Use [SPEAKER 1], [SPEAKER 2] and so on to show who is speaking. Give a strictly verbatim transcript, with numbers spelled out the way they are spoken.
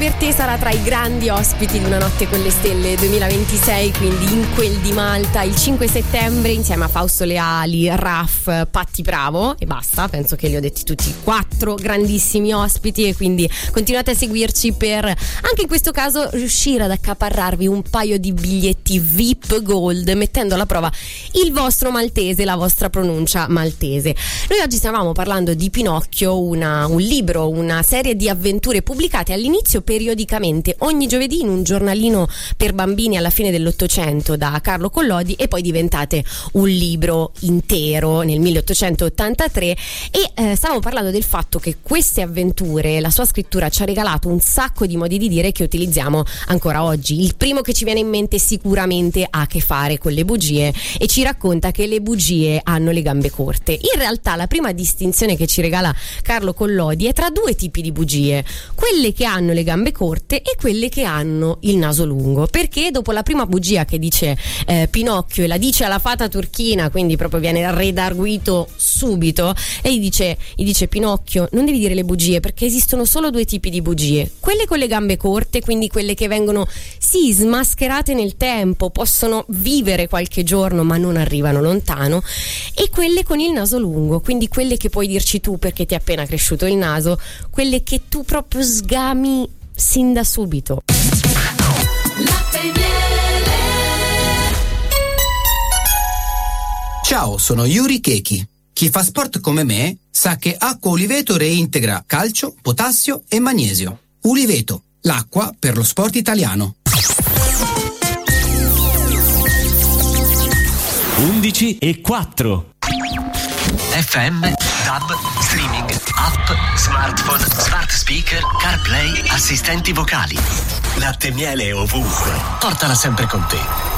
[SPEAKER 1] per te sarà tra i grandi ospiti di Una notte con le stelle duemilaventisei, quindi in quel di Malta il cinque settembre, insieme a Fausto Leali, Raf, Patti Bravo e basta. Penso che li ho detti tutti, quattro grandissimi ospiti, e quindi continuate a seguirci per anche in questo caso riuscire ad accaparrarvi un paio di biglietti V I P Gold, mettendo alla prova il vostro maltese, la vostra pronuncia maltese. Noi oggi stavamo parlando di Pinocchio, una, un libro, una serie di avventure pubblicate all'inizio periodicamente ogni giovedì in un giornalino per bambini alla fine dell'Ottocento da Carlo Collodi, e poi diventate un libro intero nel milleottocentottantatré. E eh, stavamo parlando del fatto che queste avventure, la sua scrittura ci ha regalato un sacco di modi di dire che utilizziamo ancora oggi. Il primo che ci viene in mente sicuramente ha a che fare con le bugie, e ci racconta che le bugie hanno le gambe corte. In realtà la prima distinzione che ci regala Carlo Collodi è tra due tipi di bugie: quelle che hanno le gambe corte e quelle che hanno il naso lungo. Perché dopo la prima bugia che dice eh, Pinocchio, e la dice alla fata turchina, quindi proprio viene redarguito subito, e gli dice, gli dice Pinocchio, non devi dire le bugie, perché esistono solo due tipi di bugie: quelle con le gambe corte, quindi quelle che vengono sì smascherate nel tempo, possono vivere qualche giorno ma non arrivano lontano, e quelle con il naso lungo, quindi quelle che puoi dirci tu perché ti è appena cresciuto il naso, quelle che tu proprio sgami sin da subito.
[SPEAKER 2] Ciao, sono Yuri Keki. Chi fa sport come me sa che Acqua Uliveto reintegra calcio, potassio e magnesio. Uliveto, l'acqua per lo sport italiano.
[SPEAKER 3] undici e quattro.
[SPEAKER 4] F M, DAB, streaming, app, smartphone, smart speaker, CarPlay, assistenti vocali. Latte e miele ovunque. Portala sempre con te.